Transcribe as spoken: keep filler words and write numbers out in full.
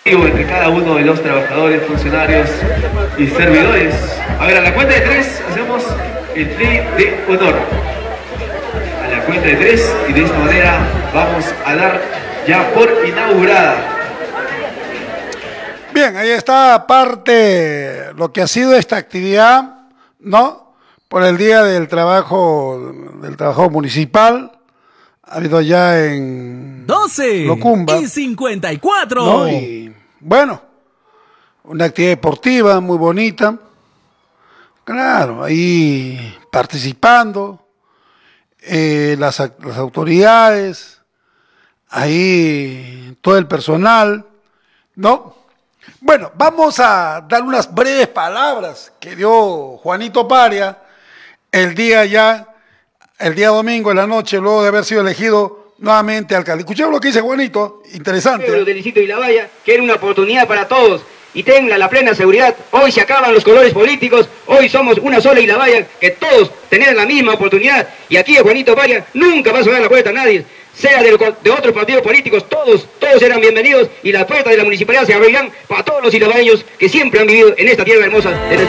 entre cada uno de los trabajadores, funcionarios y servidores. A ver, a la cuenta de tres hacemos el tri de honor. A la cuenta de tres, y de esta manera vamos a dar ya por inaugurada. Bien, ahí está parte lo que ha sido esta actividad, ¿no? Por el Día del Trabajo, del Trabajo Municipal. Ha habido ya en doce Locumba, y cincuenta y cuatro. ¿no? Y bueno, una actividad deportiva muy bonita. Claro, ahí participando, eh, las, las autoridades, ahí todo el personal, ¿no? Bueno, vamos a dar unas breves palabras que dio Juanito Paria el día ya, el día domingo en la noche, luego de haber sido elegido nuevamente alcalde. Escuchemos lo que dice Juanito, interesante. Del distrito de Ilabaya, que era una oportunidad para todos, y tenga la plena seguridad, hoy se acaban los colores políticos, hoy somos una sola Ilabaya, que todos tengan la misma oportunidad, y aquí a Juanito Paria nunca va a cerrar la puerta a nadie, sea de, de otros partidos políticos, todos, todos eran bienvenidos, y las puertas de la municipalidad se abrirán para todos los ilabaeños que siempre han vivido en esta tierra hermosa de nuestro